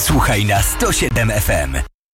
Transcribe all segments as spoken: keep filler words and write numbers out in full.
Słuchaj na sto siedem F M.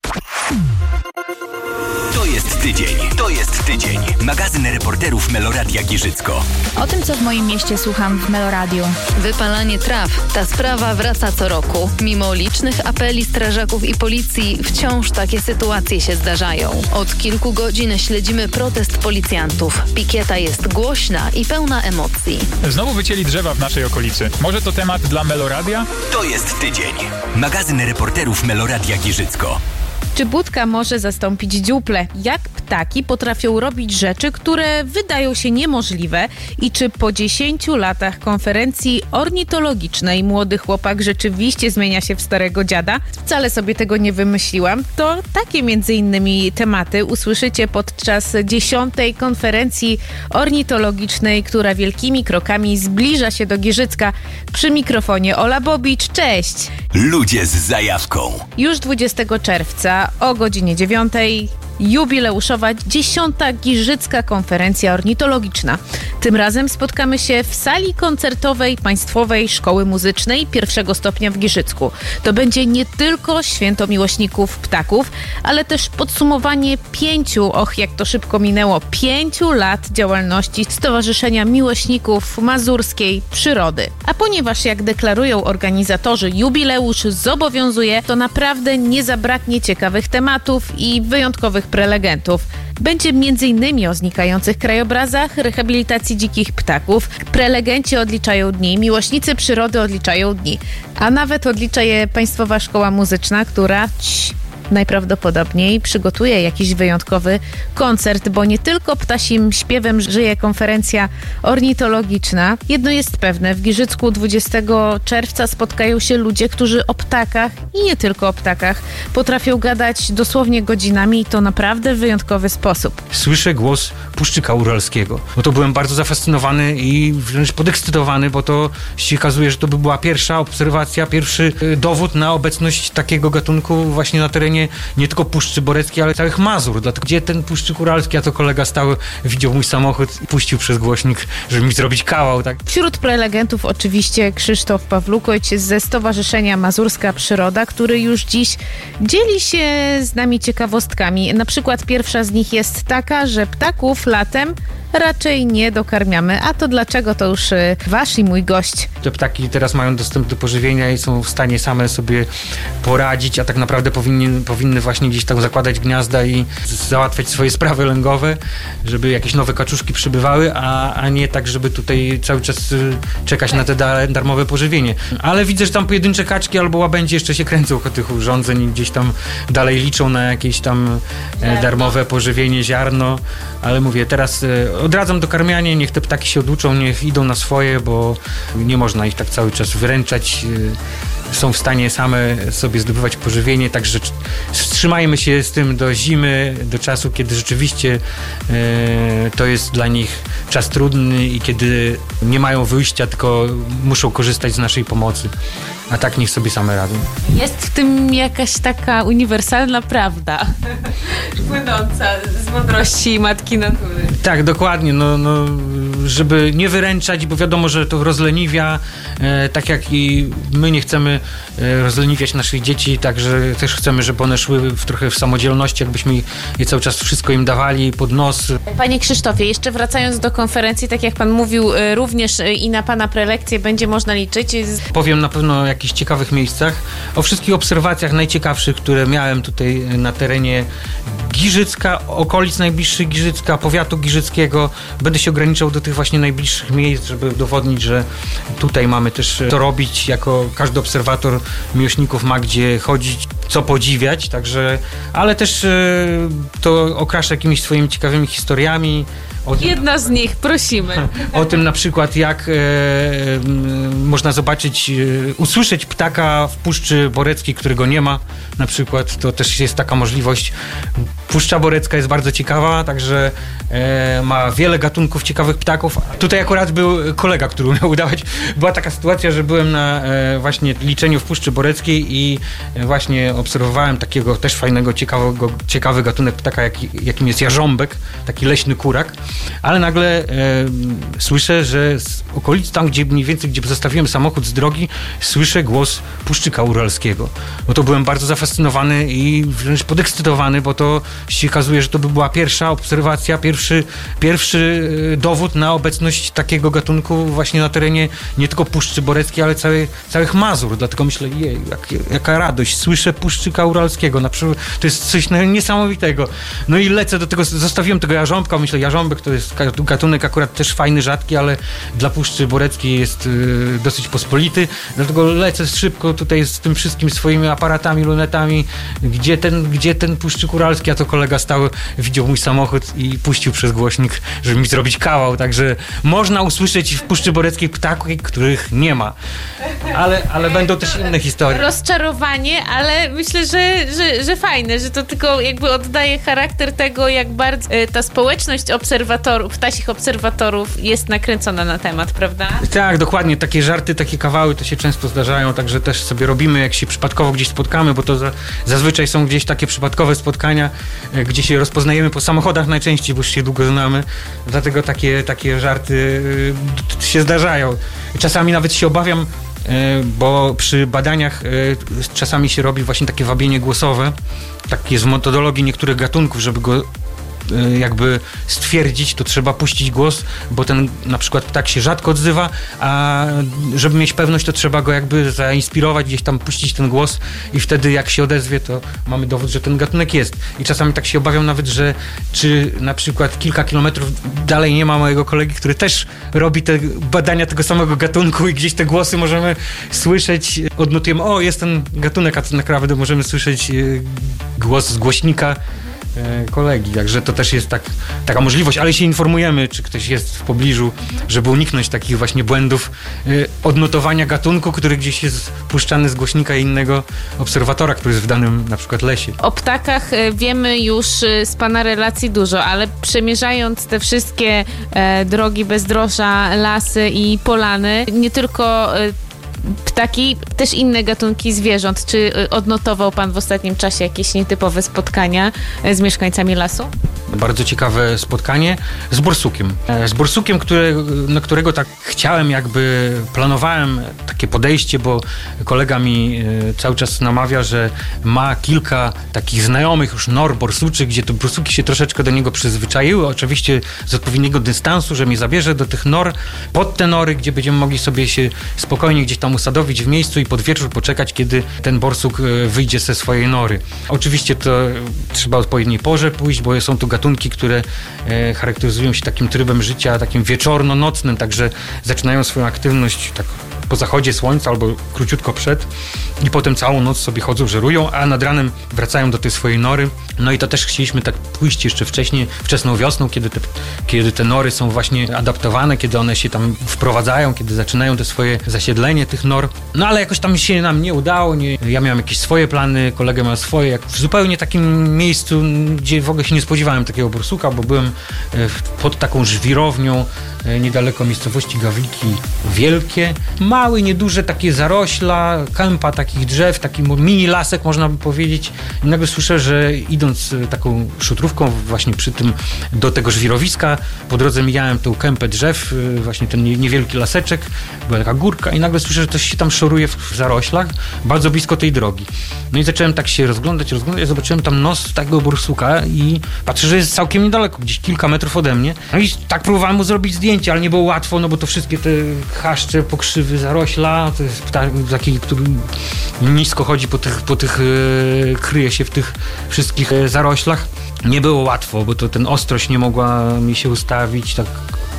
To jest tydzień, to jest tydzień. Magazyn reporterów Meloradia Giżycko. O tym, co w moim mieście słucham w Meloradiu. Wypalanie traw. Ta sprawa wraca co roku. Mimo licznych apeli strażaków i policji, wciąż takie sytuacje się zdarzają. Od kilku godzin śledzimy protest policjantów. Pikieta jest głośna i pełna emocji. Znowu wycięli drzewa w naszej okolicy. Może to temat dla Meloradia? To jest tydzień. Magazyn reporterów Meloradia Giżycko. Czy budka może zastąpić dziuplę? Jak ptaki potrafią robić rzeczy, które wydają się niemożliwe? I czy po dziesięciu latach konferencji ornitologicznej młody chłopak rzeczywiście zmienia się w starego dziada? Wcale sobie tego nie wymyśliłam. To takie między innymi tematy usłyszycie podczas dziesiątej konferencji ornitologicznej, która wielkimi krokami zbliża się do Giżycka. Przy mikrofonie Ola Bobicz. Cześć! Ludzie z zajawką. Już dwudziestego czerwca o godzinie dziewiątej jubileuszowa dziesiąta Giżycka Konferencja Ornitologiczna. Tym razem spotkamy się w sali koncertowej Państwowej Szkoły Muzycznej pierwszego stopnia w Giżycku. To będzie nie tylko święto miłośników ptaków, ale też podsumowanie pięciu, och jak to szybko minęło, pięciu lat działalności Stowarzyszenia Miłośników Mazurskiej Przyrody. A ponieważ, jak deklarują organizatorzy, jubileusz zobowiązuje, to naprawdę nie zabraknie ciekawych tematów i wyjątkowych prelegentów. Będzie między innymi o znikających krajobrazach, rehabilitacji dzikich ptaków. Prelegenci odliczają dni, miłośnicy przyrody odliczają dni. A nawet odlicza je Państwowa Szkoła Muzyczna, która Cii, najprawdopodobniej przygotuje jakiś wyjątkowy koncert, bo nie tylko ptasim śpiewem żyje konferencja ornitologiczna. Jedno jest pewne, w Giżycku dwudziestego czerwca spotkają się ludzie, którzy o ptakach i nie tylko o ptakach potrafią gadać dosłownie godzinami i to naprawdę w wyjątkowy sposób. Słyszę głos puszczyka uralskiego. No to byłem bardzo zafascynowany i wręcz podekscytowany, bo to się okazuje, że to by była pierwsza obserwacja, pierwszy dowód na obecność takiego gatunku właśnie na terenie nie tylko Puszczy Boreckiej, ale całych Mazur. Dlatego gdzie ten puszczyk uralski, a to kolega stały, widział mój samochód i puścił przez głośnik, żeby mi zrobić kawał. Tak? Wśród prelegentów oczywiście Krzysztof Pawlukojć ze Stowarzyszenia Mazurska Przyroda, który już dziś dzieli się z nami ciekawostkami. Na przykład pierwsza z nich jest taka, że ptaków latem raczej nie dokarmiamy. A to dlaczego? To już wasz i mój gość. Te ptaki teraz mają dostęp do pożywienia i są w stanie same sobie poradzić, a tak naprawdę powinny, powinny właśnie gdzieś tam zakładać gniazda i załatwiać swoje sprawy lęgowe, żeby jakieś nowe kaczuszki przybywały, a, a nie tak, żeby tutaj cały czas czekać na te da, darmowe pożywienie. Ale widzę, że tam pojedyncze kaczki albo łabędzie jeszcze się kręcą do tych urządzeń i gdzieś tam dalej liczą na jakieś tam e, darmowe pożywienie, ziarno, ale mówię, teraz e, odradzam dokarmianie, niech te ptaki się oduczą, niech idą na swoje, bo nie można ich tak cały czas wyręczać. Są w stanie same sobie zdobywać pożywienie, także wstrzymajmy się z tym do zimy, do czasu, kiedy rzeczywiście e, to jest dla nich czas trudny i kiedy nie mają wyjścia, tylko muszą korzystać z naszej pomocy. A tak niech sobie same radzą. Jest w tym jakaś taka uniwersalna prawda płynąca z mądrości matki natury. Tak, dokładnie. No, no, żeby nie wyręczać, bo wiadomo, że to rozleniwia, e, tak jak i my nie chcemy e, rozleniwiać naszych dzieci, także też chcemy, żeby one szły w, trochę w samodzielności, jakbyśmy je cały czas wszystko im dawali pod nos. Panie Krzysztofie, jeszcze wracając do konferencji, tak jak pan mówił, również i na pana prelekcje będzie można liczyć. Powiem na pewno o jakichś ciekawych miejscach, o wszystkich obserwacjach najciekawszych, które miałem tutaj na terenie Giżycka, okolic najbliższych Giżycka, powiatu giżyckiego. Będę się ograniczał do tych właśnie najbliższych miejsc, żeby udowodnić, że tutaj mamy też to robić, jako każdy obserwator miłośników ma gdzie chodzić, co podziwiać, także, ale też to okraszę jakimiś swoimi ciekawymi historiami. O tym, Jedna z nich, prosimy. O tym na przykład, jak e, e, można zobaczyć, e, usłyszeć ptaka w Puszczy Boreckiej, którego nie ma. Na przykład to też jest taka możliwość. Puszcza Borecka jest bardzo ciekawa, także e, ma wiele gatunków ciekawych ptaków. Tutaj akurat był kolega, który miał udawać. Była taka sytuacja, że byłem na e, właśnie liczeniu w Puszczy Boreckiej i e, właśnie obserwowałem takiego też fajnego, ciekawego, ciekawy gatunek ptaka, jak, jakim jest jarząbek, taki leśny kurak, ale nagle e, słyszę, że z okolic, tam gdzie mniej więcej, gdzie zostawiłem samochód z drogi, słyszę głos puszczyka uralskiego. No to byłem bardzo zafascynowany i wręcz podekscytowany, bo to się okazuje, że to by była pierwsza obserwacja, pierwszy, pierwszy dowód na obecność takiego gatunku właśnie na terenie nie tylko Puszczy Boreckiej, ale całej, całych Mazur. Dlatego myślę, jej, jak, jaka radość, słyszę puszczyka uralskiego. Na przykład, to jest coś niesamowitego. No i lecę do tego, zostawiłem tego jarząbka, myślę, jarząbek to jest gatunek akurat też fajny, rzadki, ale dla Puszczy Boreckiej jest y, dosyć pospolity. Dlatego lecę szybko tutaj z tym wszystkim swoimi aparatami, lunetami, gdzie ten, gdzie ten puszczyk uralski, a to kolega stał, widział mój samochód i puścił przez głośnik, żeby mi zrobić kawał, także można usłyszeć w Puszczy Boreckiej ptaki, których nie ma. Ale, ale będą też inne historie. Rozczarowanie, ale myślę, że, że, że fajne, że to tylko jakby oddaje charakter tego, jak bardzo ta społeczność obserwatorów, ptasich obserwatorów jest nakręcona na temat, prawda? Tak, dokładnie. Takie żarty, takie kawały to się często zdarzają, także też sobie robimy, jak się przypadkowo gdzieś spotkamy, bo to za, zazwyczaj są gdzieś takie przypadkowe spotkania, gdzie się rozpoznajemy po samochodach najczęściej, bo już się długo znamy. Dlatego takie, takie żarty y, się zdarzają. Czasami nawet się obawiam, y, bo przy badaniach y, czasami się robi właśnie takie wabienie głosowe. Tak jest w metodologii niektórych gatunków, żeby go jakby stwierdzić, to trzeba puścić głos, bo ten na przykład ptak się rzadko odzywa, a żeby mieć pewność, to trzeba go jakby zainspirować, gdzieś tam puścić ten głos i wtedy jak się odezwie, to mamy dowód, że ten gatunek jest. I czasami tak się obawiam nawet, że czy na przykład kilka kilometrów dalej nie ma mojego kolegi, który też robi te badania tego samego gatunku i gdzieś te głosy możemy słyszeć, odnotujemy, o jest ten gatunek, a tak naprawdę możemy słyszeć głos z głośnika kolegi, także to też jest tak, taka możliwość, ale się informujemy, czy ktoś jest w pobliżu, żeby uniknąć takich właśnie błędów yy, odnotowania gatunku, który gdzieś jest puszczany z głośnika innego obserwatora, który jest w danym na przykład lesie. O ptakach wiemy już z pana relacji dużo, ale przemierzając te wszystkie e, drogi bezdroża, lasy i polany, nie tylko e, ptaki, też inne gatunki zwierząt. Czy odnotował pan w ostatnim czasie jakieś nietypowe spotkania z mieszkańcami lasu? Bardzo ciekawe spotkanie z borsukiem. Z borsukiem, który, na którego tak chciałem, jakby planowałem takie podejście, bo kolega mi cały czas namawia, że ma kilka takich znajomych już nor borsuczych, gdzie te borsuki się troszeczkę do niego przyzwyczaiły, oczywiście z odpowiedniego dystansu, że mnie zabierze do tych nor, pod te nory, gdzie będziemy mogli sobie się spokojnie gdzieś tam usadowić w miejscu i pod wieczór poczekać, kiedy ten borsuk wyjdzie ze swojej nory. Oczywiście to trzeba o odpowiedniej porze pójść, bo są tu gatunki, które e, charakteryzują się takim trybem życia, takim wieczorno-nocnym, także zaczynają swoją aktywność tak po zachodzie słońca albo króciutko przed i potem całą noc sobie chodzą, żerują, a nad ranem wracają do tej swojej nory. No i to też chcieliśmy tak pójść jeszcze wcześniej, wczesną wiosną, kiedy te, kiedy te nory są właśnie adaptowane, kiedy one się tam wprowadzają, kiedy zaczynają te swoje zasiedlenie tych nor. No ale jakoś tam się nam nie udało, nie, ja miałem jakieś swoje plany, kolega miał swoje, jak w zupełnie takim miejscu, gdzie w ogóle się nie spodziewałem takiego borsuka, bo byłem pod taką żwirownią niedaleko miejscowości Gawliki Wielkie. Mały, nieduże takie zarośla, kępa takich drzew, taki mini lasek można by powiedzieć. I nagle słyszę, że idąc taką szutrówką właśnie przy tym do tego żwirowiska, po drodze mijałem tą kępę drzew, właśnie ten niewielki laseczek, była taka górka i nagle słyszę, że coś się tam szoruje w zaroślach, bardzo blisko tej drogi. No i zacząłem tak się rozglądać, rozglądać, zobaczyłem tam nos tego borsuka i patrzę, że jest całkiem niedaleko, gdzieś kilka metrów ode mnie. No i tak próbowałem mu zrobić zdjęcie, ale nie było łatwo, no bo to wszystkie te chaszcze, pokrzywy, zarośla, to jest ptak taki, który nisko chodzi po tych, po tych yy, kryje się w tych wszystkich yy, zaroślach. Nie było łatwo, bo to ten ostrość nie mogła mi się ustawić, tak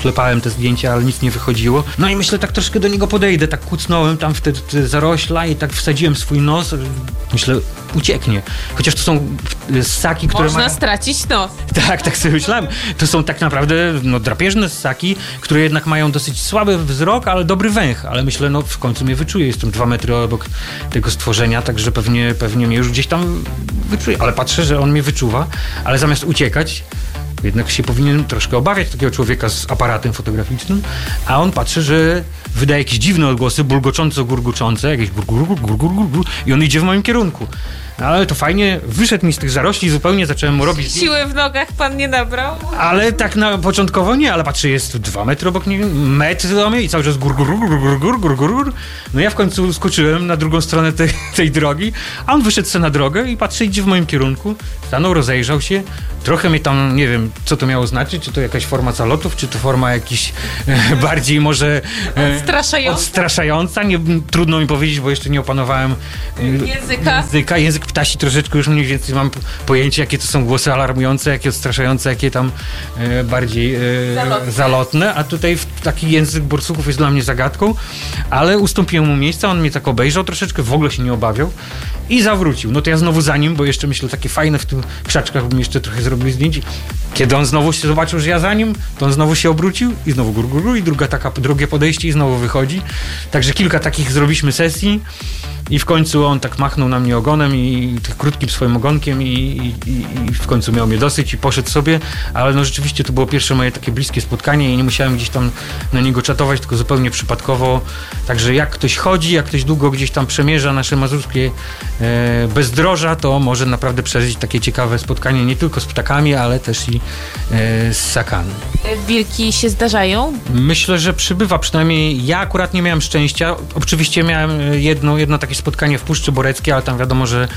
klepałem te zdjęcia, ale nic nie wychodziło. No i myślę, tak troszkę do niego podejdę, tak kucnąłem tam w te, te zarośla i tak wsadziłem swój nos. Myślę, ucieknie. Chociaż to są ssaki, które Można mają... stracić nos. Tak, tak sobie myślałem. To są tak naprawdę no, drapieżne ssaki, które jednak mają dosyć słaby wzrok, ale dobry węch. Ale myślę, no w końcu mnie wyczuje. Jestem dwa metry obok tego stworzenia, także pewnie, pewnie mnie już gdzieś tam wyczuje. Ale patrzę, że on mnie wyczuwa, ale zamiast uciekać, jednak się powinien troszkę obawiać takiego człowieka z aparatem fotograficznym, a on patrzy, że wydaje jakieś dziwne odgłosy, bulgocząco, gurguczące, jakieś gur, gur, gur, gur, gur, gur, i on idzie w moim kierunku. No, ale to fajnie, wyszedł mi z tych zarośli, zupełnie zacząłem mu robić... Siły w nogach pan nie nabrał? Ale tak na początkowo nie, ale patrzę, jest dwa metry obok mnie, metr do mnie i cały czas gur, gur, gur, gur, gur, gur, gur, gur. No ja w końcu skoczyłem na drugą stronę tej, tej drogi, a on wyszedł sobie na drogę i patrzy, idzie w moim kierunku, stanął, rozejrzał się, trochę mnie tam, nie wiem, co to miało znaczyć, czy to jakaś forma zalotów, czy to forma jakiś e, bardziej może... E, Odstraszająca. Odstraszająca, nie, trudno mi powiedzieć, bo jeszcze nie opanowałem e, Języka. języka. Język ptasi troszeczkę już mniej więcej mam pojęcie, jakie to są głosy alarmujące, jakie odstraszające, jakie tam e, bardziej e, Zalotne. zalotne, a tutaj w, taki język borsuków jest dla mnie zagadką, ale ustąpiłem mu miejsca, on mnie tak obejrzał troszeczkę, w ogóle się nie obawiał i zawrócił. No to ja znowu za nim, bo jeszcze myślę, takie fajne w tych krzaczkach bym jeszcze trochę zrobił zdjęć. Kiedy on znowu się zobaczył, że ja za nim, to on znowu się obrócił i znowu gur, gur, gur, i druga taka, drugie podejście i znowu wychodzi. Także kilka takich zrobiliśmy sesji i w końcu on tak machnął na mnie ogonem i tak krótkim swoim ogonkiem i, i, i w końcu miał mnie dosyć i poszedł sobie, ale no rzeczywiście to było pierwsze moje takie bliskie spotkanie i nie musiałem gdzieś tam na niego czatować, tylko zupełnie przypadkowo. Także jak ktoś chodzi, jak ktoś długo gdzieś tam przemierza nasze mazurskie e, bezdroża, to może naprawdę przeżyć takie ciekawe spotkanie nie tylko z ptakami, ale też i e, z ssakami. Wilki się zdarzają? Myślę, że przybywa, przynajmniej ja akurat nie miałem szczęścia. Oczywiście miałem jedno, jedno takie spotkanie w Puszczy Boreckiej, ale tam wiadomo, że,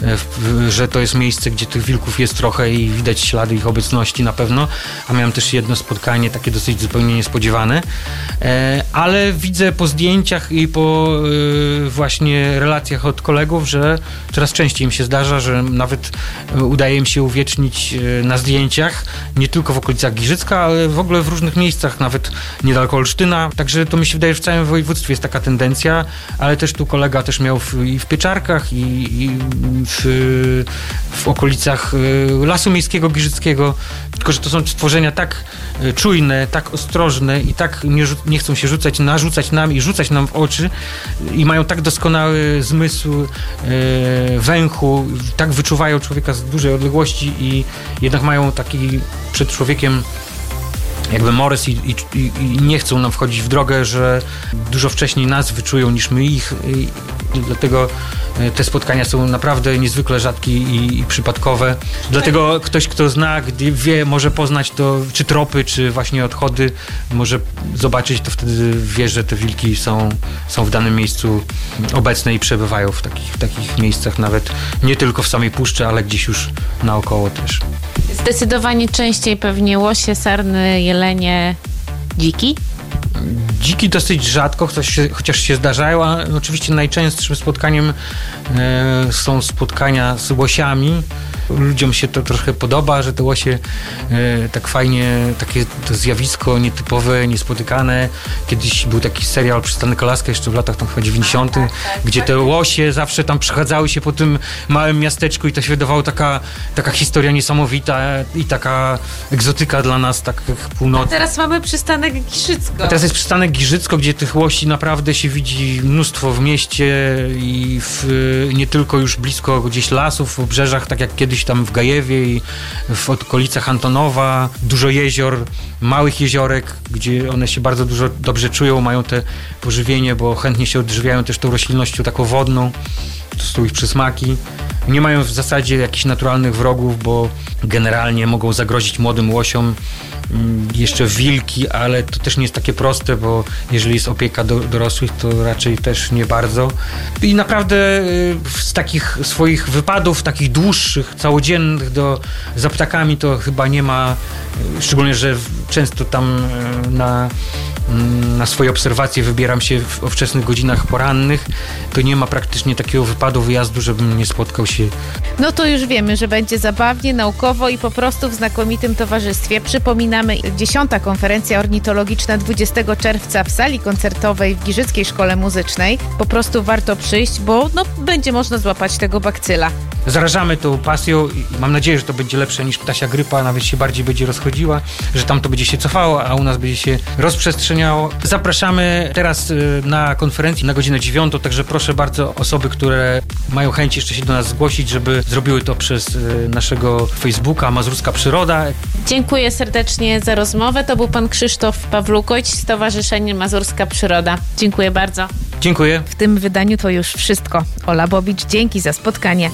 że to jest miejsce, gdzie tych wilków jest trochę i widać ślady ich obecności na pewno, a miałem też jedno spotkanie takie dosyć zupełnie niespodziewane, ale widzę po zdjęciach i po właśnie relacjach od kolegów, że coraz częściej im się zdarza, że nawet udaje im się uwiecznić na zdjęciach, nie tylko w okolicach Giżycka, ale w ogóle w różnych miejscach, nawet niedaleko Olsztyna, także to mi się wydaje, że w całym województwie jest taka tendencja, ale też tu kolega też miał w, i w Pieczarkach, i, i w, w okolicach Lasu Miejskiego Giżyckiego, tylko że to są stworzenia tak czujne, tak ostrożne i tak nie, nie chcą się rzucać, narzucać nam i rzucać nam w oczy i mają tak doskonały zmysł e, węchu, tak wyczuwają człowieka z dużej odległości i jednak mają taki przed człowiekiem jakby mores i, i, i nie chcą nam wchodzić w drogę, że dużo wcześniej nas wyczują niż my ich i, i dlatego te spotkania są naprawdę niezwykle rzadkie i, i przypadkowe. Dlatego ktoś, kto zna, gdy wie, może poznać to, czy tropy, czy właśnie odchody, może zobaczyć, to wtedy wie, że te wilki są, są w danym miejscu obecne i przebywają w takich, w takich miejscach, nawet nie tylko w samej puszczy, ale gdzieś już naokoło też. Zdecydowanie częściej pewnie łosie, sarny, jelenie, dziki? Dziki dosyć rzadko, chociaż się, chociaż się zdarzają, a oczywiście najczęstszym spotkaniem e, są spotkania z łosiami. Ludziom się to trochę podoba, że te łosie e, tak fajnie, takie to zjawisko nietypowe, niespotykane. Kiedyś był taki serial Przystanek Alaska, jeszcze w latach tam chyba dziewięćdziesiątych, gdzie te łosie zawsze tam przechadzały się po tym małym miasteczku i to się wydawało taka, taka historia niesamowita i taka egzotyka dla nas, tak jak północy. Teraz mamy przystanek Giżycko. A teraz jest przystanek Giżycko, gdzie tych łosi naprawdę się widzi mnóstwo w mieście i w, nie tylko już blisko gdzieś lasów, w obrzeżach, tak jak kiedyś tam w Gajewie i w okolicach Antonowa. Dużo jezior, małych jeziorek, gdzie one się bardzo dużo dobrze czują, mają te pożywienie, bo chętnie się odżywiają też tą roślinnością taką wodną. To są ich przysmaki. Nie mają w zasadzie jakichś naturalnych wrogów, bo generalnie mogą zagrozić młodym łosiom jeszcze wilki, ale to też nie jest takie proste, bo jeżeli jest opieka do, dorosłych, to raczej też nie bardzo. I naprawdę z takich swoich wypadów, takich dłuższych, całodziennych do, za ptakami to chyba nie ma, szczególnie, że często tam na na swoje obserwacje wybieram się w, o wczesnych godzinach porannych, to nie ma praktycznie takiego wypadu, wyjazdu, żebym nie spotkał się. No to już wiemy, że będzie zabawnie, naukowo i po prostu w znakomitym towarzystwie. Przypominamy, dziesiąta konferencja ornitologiczna dwudziestego czerwca w sali koncertowej w Giżyckiej Szkole Muzycznej. Po prostu warto przyjść, bo no, będzie można złapać tego bakcyla. Zarażamy tą pasją i mam nadzieję, że to będzie lepsze niż ptasia grypa, nawet się bardziej będzie rozchodziła, że tam to będzie się cofało, a u nas będzie się rozprzestrzeniało. Zapraszamy teraz na konferencję na godzinę dziewiątą, także proszę bardzo osoby, które mają chęć jeszcze się do nas zgłosić, żeby zrobiły to przez naszego Facebooka Mazurska Przyroda. Dziękuję serdecznie za rozmowę. To był pan Krzysztof Pawlukojć, Stowarzyszenie Mazurska Przyroda. Dziękuję bardzo. Dziękuję. W tym wydaniu to już wszystko. Ola Bobicz, dzięki za spotkanie.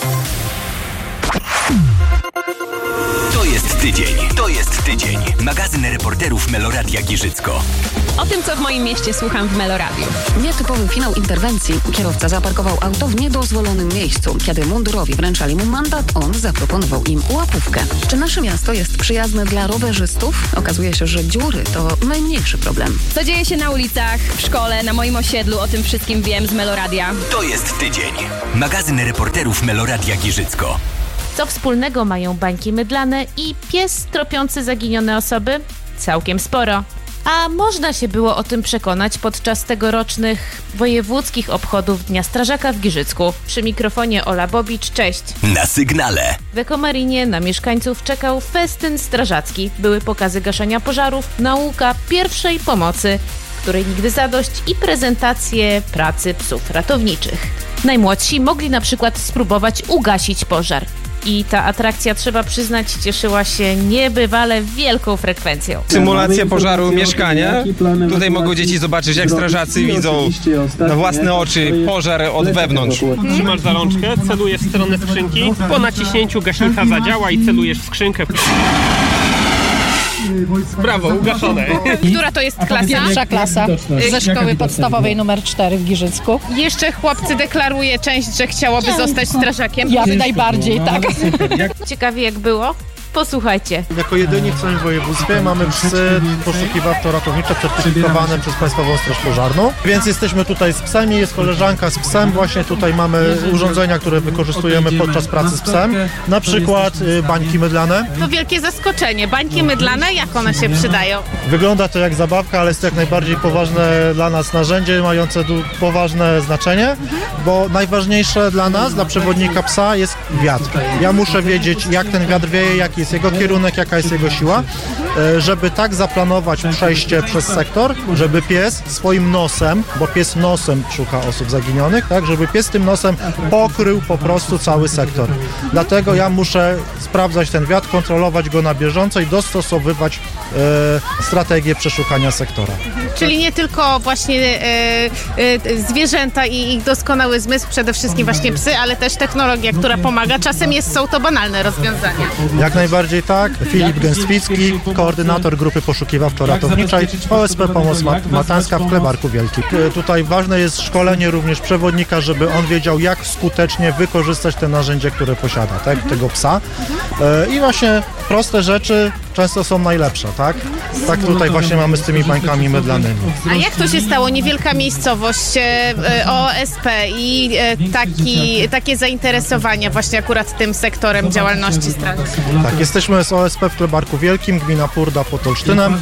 To jest tydzień. To jest tydzień. Magazyn reporterów Meloradia Giżycko. O tym, co w moim mieście słucham w Meloradiu. Nietypowy finał interwencji. Kierowca zaparkował auto w niedozwolonym miejscu. Kiedy mundurowi wręczali mu mandat, on zaproponował im łapówkę. Czy nasze miasto jest przyjazne dla rowerzystów? Okazuje się, że dziury to najmniejszy problem. Co dzieje się na ulicach, w szkole, na moim osiedlu, o tym wszystkim wiem z Meloradia. To jest tydzień. Magazyn reporterów Meloradia Giżycko. Co wspólnego mają bańki mydlane i pies tropiący zaginione osoby? Całkiem sporo. A można się było o tym przekonać podczas tegorocznych wojewódzkich obchodów Dnia Strażaka w Giżycku. Przy mikrofonie Ola Bobicz, cześć. Na sygnale. W Ekomarinie na mieszkańców czekał festyn strażacki. Były pokazy gaszenia pożarów, nauka pierwszej pomocy, której nigdy zadość i prezentacje pracy psów ratowniczych. Najmłodsi mogli na przykład spróbować ugasić pożar. I ta atrakcja, trzeba przyznać, cieszyła się niebywale wielką frekwencją. Symulacja pożaru mieszkania. Tutaj mogą dzieci zobaczyć, jak strażacy widzą na własne oczy pożar od wewnątrz. Trzymasz za rączkę, celujesz w stronę skrzynki, po naciśnięciu gaśnica zadziała i celujesz w skrzynkę. Brawo, ugaszone. Która to jest klasa? Pierwsza klasa ze szkoły podstawowej numer cztery w Giżycku. Jeszcze chłopcy deklaruje część, że chciałoby zostać strażakiem. Ja najbardziej, tak. Ciekawie jak było? Posłuchajcie. Jako jedyni w całym województwie mamy psy poszukiwawczo-ratownicze certyfikowane przez Państwową Straż Pożarną, więc jesteśmy tutaj z psami, jest koleżanka z psem, właśnie tutaj mamy urządzenia, które wykorzystujemy podczas pracy z psem, na przykład bańki mydlane. To wielkie zaskoczenie. Bańki mydlane, jak one się przydają? Wygląda to jak zabawka, ale jest to jak najbardziej poważne dla nas narzędzie, mające poważne znaczenie, bo najważniejsze dla nas, dla przewodnika psa jest wiatr. Ja muszę wiedzieć, jak ten wiatr wieje, jaki jest jego kierunek, jaka jest jego siła, żeby tak zaplanować przejście przez sektor, żeby pies swoim nosem, bo pies nosem szuka osób zaginionych, tak, żeby pies tym nosem pokrył po prostu cały sektor. Dlatego ja muszę sprawdzać ten wiatr, kontrolować go na bieżąco i dostosowywać e, strategię przeszukania sektora. Czyli nie tylko właśnie e, e, zwierzęta i ich doskonały zmysł, przede wszystkim właśnie psy, ale też technologia, która pomaga. Czasem jest, są to banalne rozwiązania. Jak najbardziej tak. Filip Gęstwicki, koordynator grupy poszukiwawczo-ratowniczej O S P Pomoc Matańska w Klebarku Wielkim. Tutaj ważne jest szkolenie również przewodnika, żeby on wiedział, jak skutecznie wykorzystać te narzędzie, które posiada, tak, tego psa. I właśnie proste rzeczy często są najlepsze, tak? Tak tutaj właśnie mamy z tymi bańkami mydlanymi. A jak to się stało? Niewielka miejscowość, O S P i taki, takie zainteresowanie właśnie akurat tym sektorem działalności straży? Tak, jesteśmy z O S P w Klebarku Wielkim, gmina Purda pod Olsztynem.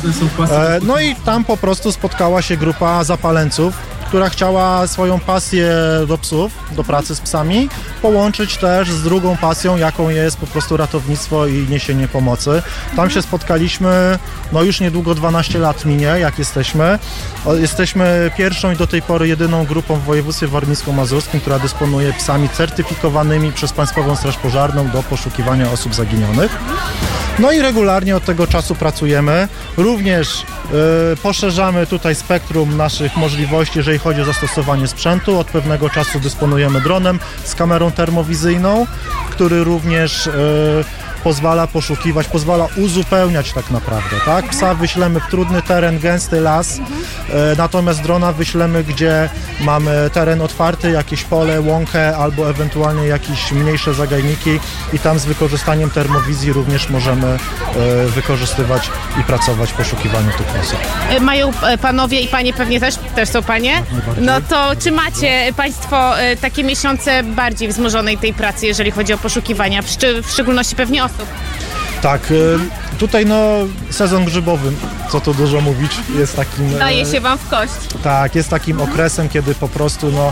No i tam po prostu spotkała się grupa zapaleńców, która chciała swoją pasję do psów, do pracy z psami, połączyć też z drugą pasją, jaką jest po prostu ratownictwo i niesienie pomocy. Tam się spotkaliśmy, no już niedługo dwanaście lat minie, jak jesteśmy. Jesteśmy pierwszą i do tej pory jedyną grupą w województwie warmińsko-mazurskim, która dysponuje psami certyfikowanymi przez Państwową Straż Pożarną do poszukiwania osób zaginionych. No i regularnie od tego czasu pracujemy. Również yy, poszerzamy tutaj spektrum naszych możliwości, jeżeli chodzi o zastosowanie sprzętu. Od pewnego czasu dysponujemy dronem z kamerą termowizyjną, który również yy, pozwala poszukiwać, pozwala uzupełniać tak naprawdę, tak? Psa wyślemy w trudny teren, gęsty las, e, natomiast drona wyślemy, gdzie mamy teren otwarty, jakieś pole, łąkę albo ewentualnie jakieś mniejsze zagajniki i tam z wykorzystaniem termowizji również możemy e, wykorzystywać i pracować w poszukiwaniu tych osób. Mają panowie i panie, pewnie też, też są panie, no to czy macie państwo e, takie miesiące bardziej wzmożonej tej pracy, jeżeli chodzi o poszukiwania, w, szczy, w szczególności pewnie osób? Tak, tutaj no sezon grzybowy, co tu dużo mówić, jest takim... Daje się wam w kość. Tak, jest takim okresem, kiedy po prostu no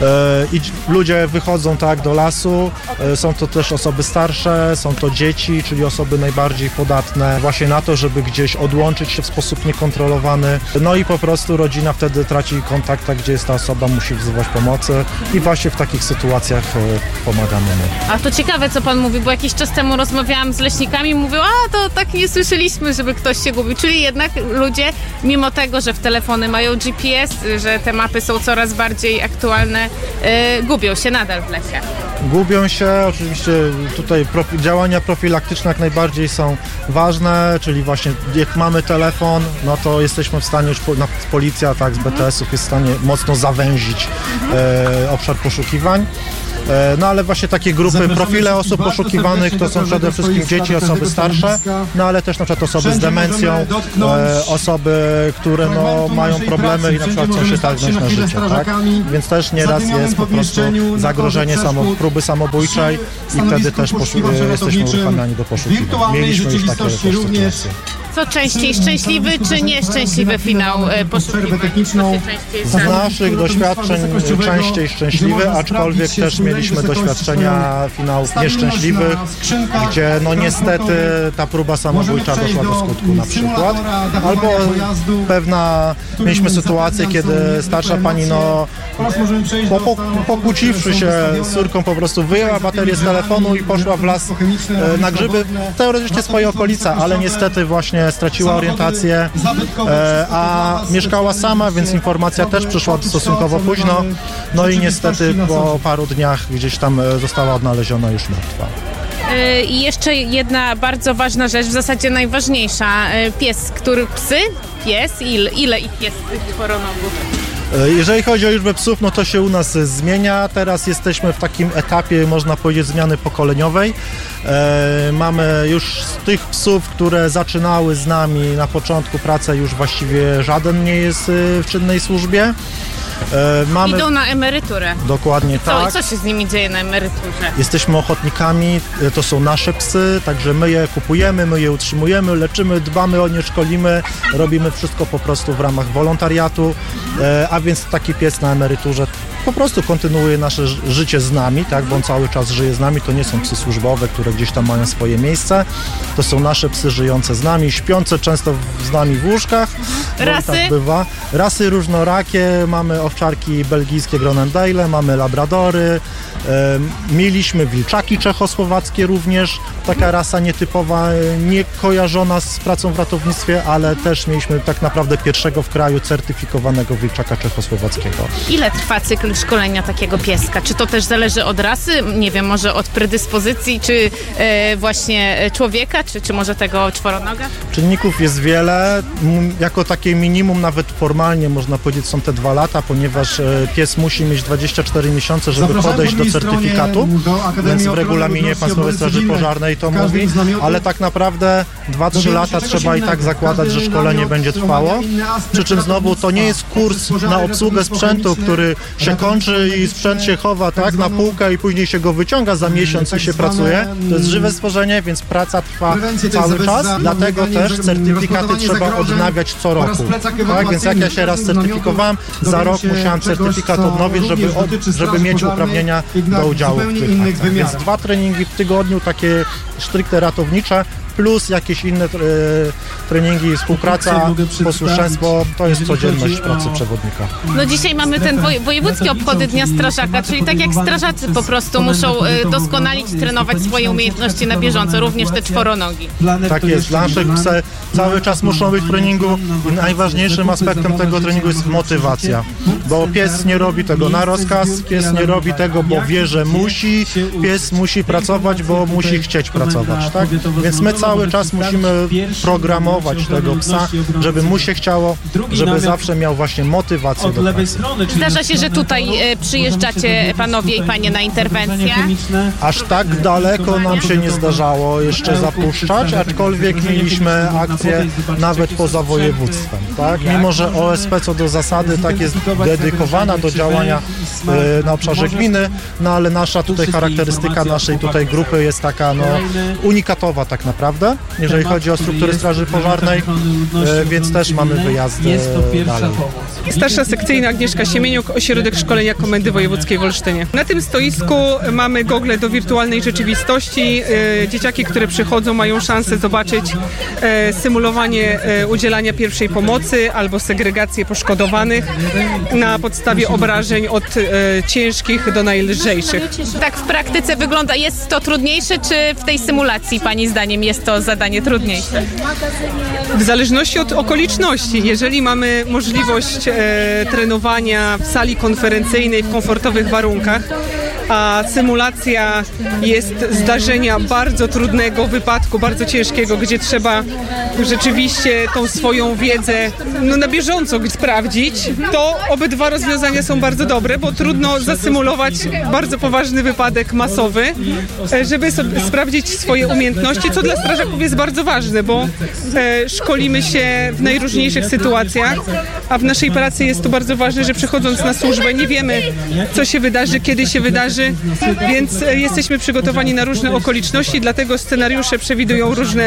e, ludzie wychodzą tak do lasu, e, są to też osoby starsze, są to dzieci, czyli osoby najbardziej podatne właśnie na to, żeby gdzieś odłączyć się w sposób niekontrolowany, no i po prostu rodzina wtedy traci kontakt, tak, gdzie jest ta osoba, musi wzywać pomocy i właśnie w takich sytuacjach e, pomagamy my. A to ciekawe, co pan mówi, bo jakiś czas temu rozmawiałam z leśnikami, mówią, a to tak nie słyszeliśmy, żeby ktoś się gubił. Czyli jednak ludzie, mimo tego, że w telefony mają G P S, że te mapy są coraz bardziej aktualne, yy, gubią się nadal w lesie. Gubią się, oczywiście tutaj profi- działania profilaktyczne jak najbardziej są ważne, czyli właśnie jak mamy telefon, no to jesteśmy w stanie już, po, na, policja tak z B T S-ów jest w stanie mocno zawęzić e, obszar poszukiwań. No ale właśnie takie grupy, profile osób poszukiwanych to są przede wszystkim dzieci, osoby starsze, no ale też na przykład osoby z demencją, e, osoby, które no, mają problemy i na przykład chcą się targnąć na życie, tak? Więc też nieraz jest po prostu zagrożenie samo, próby samobójczej i wtedy też poszu- jesteśmy uruchamiani do poszukiwań. Mieliśmy już takie sytuacje. Co częściej, szczęśliwy czy nieszczęśliwy finał e, poszukiwań? Z naszych doświadczeń częściej szczęśliwy, aczkolwiek też mieliśmy doświadczenia finałów nieszczęśliwych, gdzie no niestety ta próba samobójcza doszła do skutku na przykład. Albo pewna, mieliśmy sytuację, kiedy starsza pani no po, po, pokłóciwszy się z córką po prostu wyjęła baterię z telefonu i poszła w las e, na grzyby, teoretycznie swoje okolice, ale niestety właśnie straciła orientację, e, a mieszkała sama, więc informacja też przyszła stosunkowo późno, no i niestety po paru dniach gdzieś tam została odnaleziona już martwa. I jeszcze jedna bardzo ważna rzecz, w zasadzie najważniejsza. Pies, który psy? Pies? Ile, ile ich jest tych czworonogów? Jeżeli chodzi o liczbę psów, no to się u nas zmienia. Teraz jesteśmy w takim etapie, można powiedzieć, zmiany pokoleniowej. E, mamy już z tych psów, które zaczynały z nami na początku pracę, już właściwie żaden nie jest w czynnej służbie. E, mamy... Idą na emeryturę. Dokładnie co, tak. Co się z nimi dzieje na emeryturze? Jesteśmy ochotnikami, to są nasze psy, także my je kupujemy, my je utrzymujemy, leczymy, dbamy o nie, szkolimy, robimy wszystko po prostu w ramach wolontariatu, e, a więc taki pies na emeryturze po prostu kontynuuje nasze życie z nami, tak, bo on cały czas żyje z nami, to nie są psy służbowe, które gdzieś tam mają swoje miejsce, to są nasze psy żyjące z nami, śpiące często z nami w łóżkach. Rasy? Tak bywa. Rasy różnorakie, mamy owczarki belgijskie Groenendale, mamy labradory, e, mieliśmy wilczaki czechosłowackie również, taka rasa nietypowa, nie kojarzona z pracą w ratownictwie, ale też mieliśmy tak naprawdę pierwszego w kraju certyfikowanego wilczaka czechosłowackiego. Ile trwa cykl szkolenia takiego pieska? Czy to też zależy od rasy? Nie wiem, może od predyspozycji, czy e, właśnie człowieka, czy, czy może tego czworonoga? Czynników jest wiele. Jako takie minimum, nawet formalnie można powiedzieć, są te dwa lata, ponieważ pies musi mieć dwadzieścia cztery miesiące, żeby podejść do certyfikatu, więc w regulaminie Państwowej Straży Pożarnej to mówi, ale tak naprawdę dwa trzy lata trzeba i tak zakładać, że szkolenie będzie trwało. Przy czym znowu to nie jest kurs na obsługę sprzętu, który się kończy i sprzęt się chowa tak na półkę i później się go wyciąga za miesiąc i się pracuje. To jest żywe stworzenie, więc praca trwa cały czas, dlatego też certyfikaty trzeba odnawiać co roku. Tak, więc jak ja się raz certyfikowałem, za rok musiałem certyfikat odnowić, żeby, od, żeby mieć uprawnienia do udziału w tych akcjach. Więc dwa treningi w tygodniu, takie stricte ratownicze, plus jakieś inne e, treningi, współpraca, posłuszeństwo, to jest codzienność pracy przewodnika. No dzisiaj mamy ten woj- wojewódzkie obchody Dnia Strażaka, czyli tak jak strażacy po prostu muszą e, doskonalić, trenować swoje umiejętności na bieżąco, również te czworonogi. Tak jest, dla naszych psy cały czas muszą być w treningu i najważniejszym aspektem tego treningu jest motywacja, bo pies nie robi tego na rozkaz, pies nie robi tego, bo wie, że musi, pies musi pracować, bo musi chcieć pracować, tak? Więc my cały czas musimy programować tego psa, żeby mu się chciało, żeby zawsze miał właśnie motywację do pracy. Zdarza się, że tutaj e, przyjeżdżacie panowie i panie na interwencję? Aż tak daleko nam się nie zdarzało jeszcze zapuszczać, aczkolwiek mieliśmy akcje nawet poza województwem, tak? Mimo że O S P co do zasady tak jest dedykowana do działania e, na obszarze gminy, no ale nasza tutaj charakterystyka naszej tutaj grupy jest taka no unikatowa tak naprawdę, jeżeli chodzi o struktury straży pożarnej, e, więc też mamy wyjazdy e, dalej. Starsza sekcyjna Agnieszka Siemieniuk, Ośrodek Szkolenia Komendy Wojewódzkiej w Olsztynie. Na tym stoisku mamy gogle do wirtualnej rzeczywistości. E, dzieciaki, które przychodzą, mają szansę zobaczyć e, symulowanie e, udzielania pierwszej pomocy albo segregację poszkodowanych na podstawie obrażeń od e, ciężkich do najlżejszych. Tak w praktyce wygląda, jest to trudniejsze, czy w tej symulacji pani zdaniem jest to zadanie trudniejsze? W zależności od okoliczności. Jeżeli mamy możliwość e, trenowania w sali konferencyjnej w komfortowych warunkach, a symulacja jest zdarzenia bardzo trudnego wypadku, bardzo ciężkiego, gdzie trzeba rzeczywiście tą swoją wiedzę no, na bieżąco sprawdzić, to obydwa rozwiązania są bardzo dobre, bo trudno zasymulować bardzo poważny wypadek masowy, żeby sobie sprawdzić swoje umiejętności, co dla strażaków jest bardzo ważne, bo e, szkolimy się w najróżniejszych sytuacjach, a w naszej pracy jest to bardzo ważne, że przychodząc na służbę nie wiemy, co się wydarzy, kiedy się wydarzy, więc jesteśmy przygotowani na różne okoliczności, dlatego scenariusze przewidują różne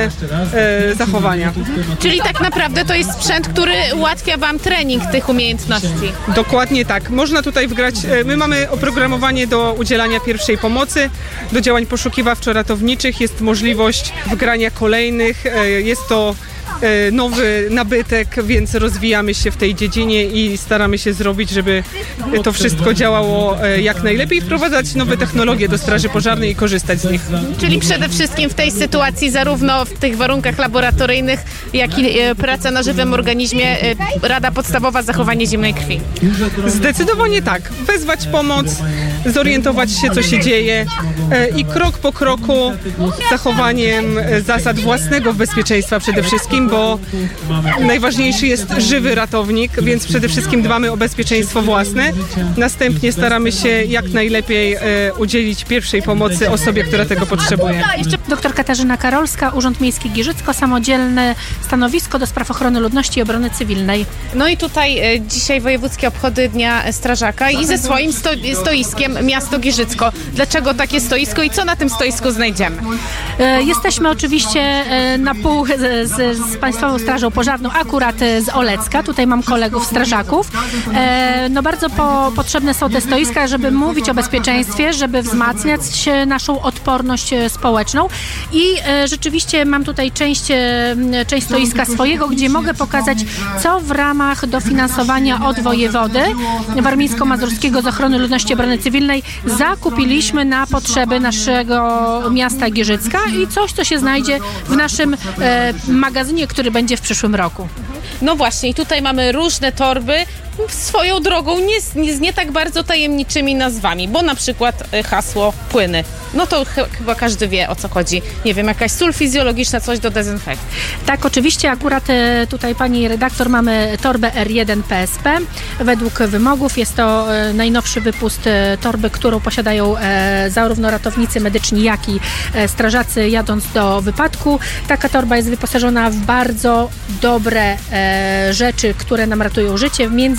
e, zachowania. Czyli tak naprawdę to jest sprzęt, który ułatwia wam trening tych umiejętności. Dokładnie tak. Można tutaj wgrać, e, my mamy oprogramowanie do udzielania pierwszej pomocy, do działań poszukiwawczo-ratowniczych, jest możliwość wgrania kolejnych, e, jest to nowy nabytek, więc rozwijamy się w tej dziedzinie i staramy się zrobić, żeby to wszystko działało jak najlepiej, wprowadzać nowe technologie do straży pożarnej i korzystać z nich. Czyli przede wszystkim w tej sytuacji, zarówno w tych warunkach laboratoryjnych, jak i praca na żywym organizmie, rada podstawowa zachowanie zimnej krwi. Zdecydowanie tak. Wezwać pomoc, zorientować się, co się dzieje i krok po kroku z zachowaniem zasad własnego bezpieczeństwa przede wszystkim, bo najważniejszy jest żywy ratownik, więc przede wszystkim dbamy o bezpieczeństwo własne. Następnie staramy się jak najlepiej e, udzielić pierwszej pomocy osobie, która tego potrzebuje. Doktor Katarzyna Karolska, Urząd Miejski Giżycko, samodzielne stanowisko do spraw ochrony ludności i obrony cywilnej. No i tutaj e, dzisiaj wojewódzkie obchody Dnia Strażaka i ze swoim sto, stoiskiem miasto Giżycko. Dlaczego takie stoisko i co na tym stoisku znajdziemy? E, jesteśmy oczywiście e, na pół z, z, z Państwową Strażą Pożarną, akurat z Olecka. Tutaj mam kolegów strażaków. E, no bardzo po, potrzebne są te stoiska, żeby mówić o bezpieczeństwie, żeby wzmacniać naszą odporność społeczną i e, rzeczywiście mam tutaj część, e, część stoiska swojego, gdzie mogę pokazać, co w ramach dofinansowania od wojewody warmińsko-mazurskiego z ochrony ludności i obrony cywilnej zakupiliśmy na potrzeby naszego miasta Giżycka i coś, co się znajdzie w naszym e, magazynie, który będzie w przyszłym roku. No właśnie, i tutaj mamy różne torby, swoją drogą nie z, nie z nie tak bardzo tajemniczymi nazwami, bo na przykład hasło płyny. No to ch- chyba każdy wie, o co chodzi. Nie wiem, jakaś sól fizjologiczna, coś do dezynfekcji. Tak, oczywiście, akurat tutaj pani redaktor mamy torbę R jeden P S P. Według wymogów jest to najnowszy wypust torby, którą posiadają zarówno ratownicy medyczni, jak i strażacy jadąc do wypadku. Taka torba jest wyposażona w bardzo dobre rzeczy, które nam ratują życie. Między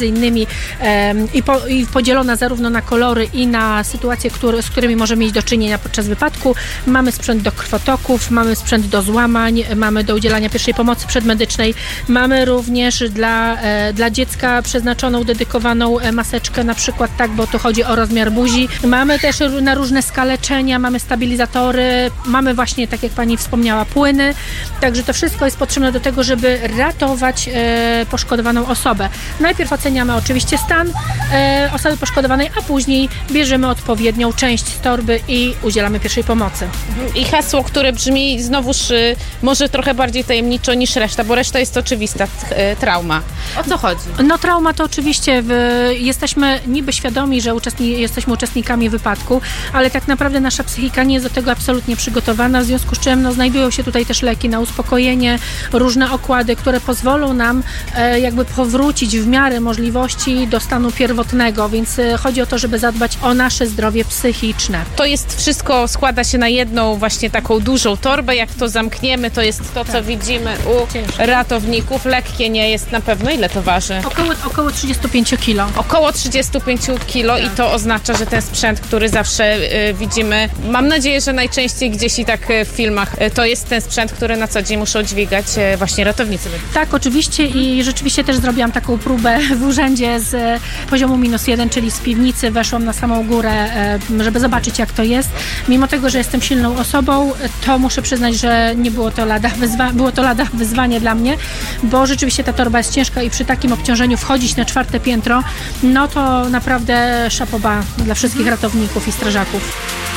między innymi i, po, i podzielona zarówno na kolory i na sytuacje, które, z którymi możemy mieć do czynienia podczas wypadku. Mamy sprzęt do krwotoków, mamy sprzęt do złamań, mamy do udzielania pierwszej pomocy przedmedycznej, mamy również dla, dla dziecka przeznaczoną, dedykowaną maseczkę na przykład, tak, bo tu chodzi o rozmiar buzi. Mamy też na różne skaleczenia, mamy stabilizatory, mamy właśnie, tak jak pani wspomniała, płyny, także to wszystko jest potrzebne do tego, żeby ratować e, poszkodowaną osobę. Najpierw oceniamy oczywiście stan e, osoby poszkodowanej, a później bierzemy odpowiednią część z torby i udzielamy pierwszej pomocy. I hasło, które brzmi znowuż y, może trochę bardziej tajemniczo niż reszta, bo reszta jest oczywista, y, trauma. O co chodzi? No trauma to oczywiście w, jesteśmy niby świadomi, że uczestni, jesteśmy uczestnikami wypadku, ale tak naprawdę nasza psychika nie jest do tego absolutnie przygotowana, w związku z czym no, znajdują się tutaj też leki na uspokojenie, różne okłady, które pozwolą nam e, jakby powrócić w miarę możliwości do stanu pierwotnego, więc e, chodzi o to, żeby zadbać o nasze zdrowie psychiczne. To jest wszystko, składa się na jedną właśnie taką dużą torbę, jak to zamkniemy, to jest to, co tak widzimy u Ciężko. ratowników. Lekkie nie jest na pewno. Ile to waży? Około, około trzydzieści pięć kilo. Około trzydzieści pięć kilo tak. I to oznacza, że ten sprzęt, który zawsze y, widzimy, mam nadzieję, że najczęściej gdzieś i tak y, w filmach, y, to jest ten sprzęt, który na co dzień muszą dźwigać y, właśnie ratownicy. Tak, oczywiście i rzeczywiście też zrobiłam taką próbę w urzędzie z y, poziomu minus jeden, czyli z piwnicy, weszłam na samą górę, y, żeby zobaczyć, jak to jest. Mimo tego, że jestem silną osobą, to muszę przyznać, że nie było to lada, wyzwa- było to lada wyzwanie dla mnie, bo rzeczywiście ta torba jest ciężka i przy takim obciążeniu wchodzić na czwarte piętro, no to naprawdę szapoba dla wszystkich ratowników i strażaków.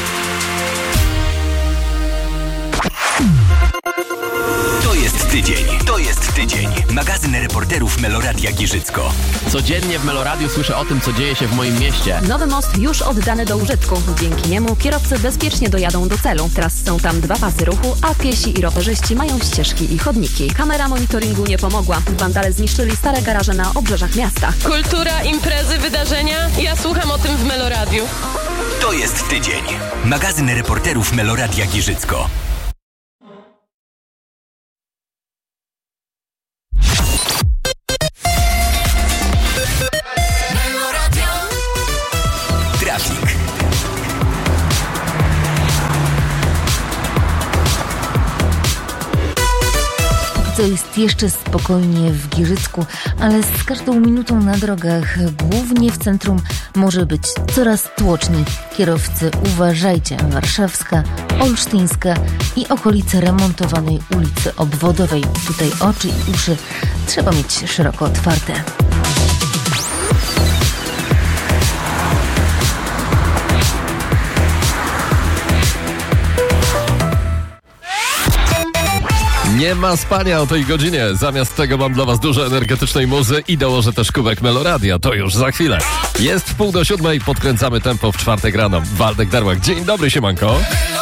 To jest tydzień. To jest tydzień. Magazyn reporterów Meloradia Giżycko. Codziennie w Meloradiu słyszę o tym, co dzieje się w moim mieście. Nowy most już oddany do użytku. Dzięki niemu kierowcy bezpiecznie dojadą do celu. Teraz są tam dwa pasy ruchu, a piesi i rowerzyści mają ścieżki i chodniki. Kamera monitoringu nie pomogła. Wandale zniszczyli stare garaże na obrzeżach miasta. Kultura, imprezy, wydarzenia. Ja słucham o tym w Meloradiu. To jest tydzień. Magazyn reporterów Meloradia Giżycko. Trafik. To jest jeszcze spokojnie w Giżycku, ale z każdą minutą na drogach, głównie w centrum, może być coraz tłoczniej. Kierowcy, uważajcie, Warszawska, Olsztyńska i okolice remontowanej ulicy Obwodowej. Tutaj oczy i uszy trzeba mieć szeroko otwarte. Nie ma spania o tej godzinie. Zamiast tego mam dla was dużo energetycznej muzy i dołożę też kubek Meloradia. To już za chwilę. Jest w pół do siódmej, podkręcamy tempo w czwartek rano. Waldek Darłak. Dzień dobry, siemanko.